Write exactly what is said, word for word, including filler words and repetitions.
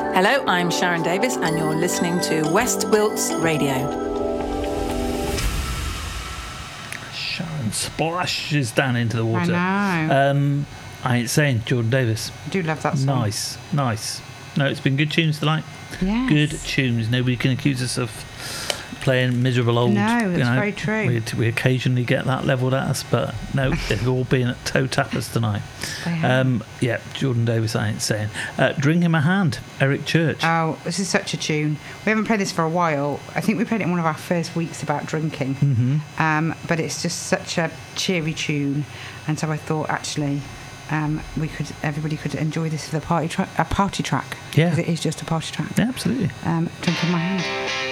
Hello, I'm Sharon Davis, and you're listening to West Wilts Radio. Sharon splashes down into the water. I know. Um, I ain't saying Jordan Davis. I do love that song. Nice, nice. No, it's been good tunes tonight. Yes. Good tunes. Nobody can accuse us of playing miserable old. No, that's you know, very true. We, we occasionally get that levelled at us, but no, they've all been at toe tappers tonight. Um, yeah, Jordan Davis, I ain't saying. Uh, Drink Him a Hand, Eric Church. Oh, this is such a tune. We haven't played this for a while. I think we played it in one of our first weeks about drinking. Mm-hmm. Um, but it's just such a cheery tune, and so I thought actually um, we could, everybody could enjoy this as a party track. A party track. Yeah, 'cause it is just a party track. Yeah, absolutely. Um, Drink in My Hand.